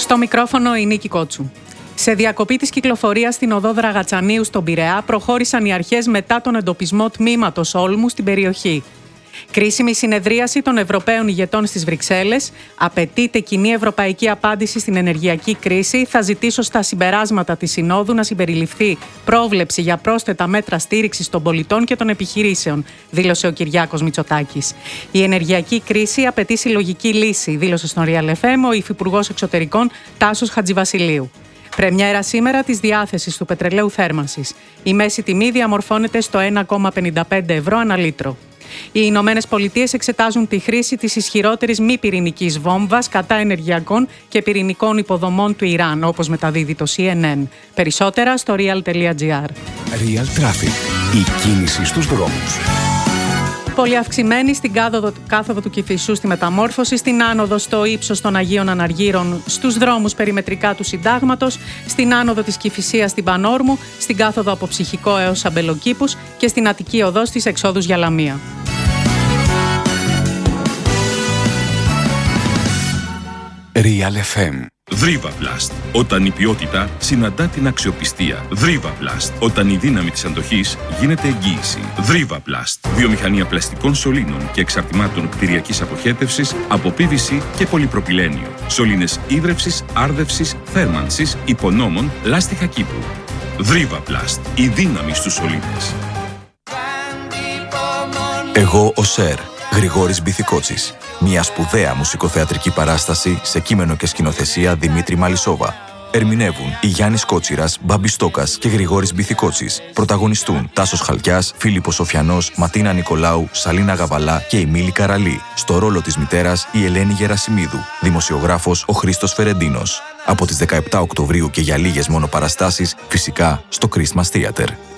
Στο μικρόφωνο η Νίκη Κότσου. Σε διακοπή της κυκλοφορίας στην οδό Δραγατσανίου στον Πειραιά προχώρησαν οι αρχές μετά τον εντοπισμό τμήματος όλμου στην περιοχή. Κρίσιμη συνεδρίαση των Ευρωπαίων ηγετών στις Βρυξέλλες. Απαιτείται κοινή ευρωπαϊκή απάντηση στην ενεργειακή κρίση. Θα ζητήσω στα συμπεράσματα της Συνόδου να συμπεριληφθεί πρόβλεψη για πρόσθετα μέτρα στήριξης των πολιτών και των επιχειρήσεων, δήλωσε ο Κυριάκος Μητσοτάκης. Η ενεργειακή κρίση απαιτεί συλλογική λύση, δήλωσε στον Real FM ο Υφυπουργός Εξωτερικών Τάσος Χατζηβασιλείου. Πρεμιέρα σήμερα της διάθεσης του πετρελαίου θέρμανσης. Η μέση τιμή διαμορφώνεται στο 1,55 ευρώ ανά λίτρο. Οι Ηνωμένες Πολιτείες εξετάζουν τη χρήση της ισχυρότερης μη πυρηνικής βόμβας κατά ενεργειακών και πυρηνικών υποδομών του Ιράν, όπως μεταδίδει το CNN. Περισσότερα στο real.gr. Real Traffic. Η κίνηση στους δρόμους. Πολύ αυξημένη στην κάθοδο του Κηφισού στη Μεταμόρφωση, στην άνοδο στο ύψος των Αγίων Αναργύρων, στους δρόμους περιμετρικά του Συντάγματος, στην άνοδο της Κηφισίας στην Πανόρμου, στην κάθοδο από Ψυχικό έως Αμπελοκήπους και στην Αττική οδό στις εξόδους για Λαμία. Real FM. Δρίβαπλαστ. Όταν η ποιότητα συναντά την αξιοπιστία. Δρίβαπλαστ. Όταν η δύναμη της αντοχής γίνεται εγγύηση. Δρίβαπλαστ. Βιομηχανία πλαστικών σωλήνων και εξαρτημάτων κτηριακής αποχέτευσης από PVC και πολυπροπυλένιο. Σωλήνες ίδρευσης, άρδευσης, θέρμανσης, υπονόμων, λάστιχα κήπου. Δρίβαπλαστ. Η δύναμη στους σωλήνες. Εγώ ο Σερ, Γρηγόρης Μπιθικότσης. Μια σπουδαία μουσικοθεατρική παράσταση σε κείμενο και σκηνοθεσία Δημήτρη Μαλισσόβα. Ερμηνεύουν οι Γιάννης Κότσιρας, Μπάμπης Στόκας και Γρηγόρης Μπιθικότσης. Πρωταγωνιστούν Τάσος Χαλκιάς, Φίλιππος Σοφιανός, Ματίνα Νικολάου, Σαλίνα Γαβαλά και η Μίλη Καραλή. Στο ρόλο της μητέρας η Ελένη Γερασιμίδου. Δημοσιογράφος ο Χρήστος Φερεντίνος. Από τις 17 Οκτωβρίου και για λίγες μόνο παραστάσεις, φυσικά στο Christmas Theater.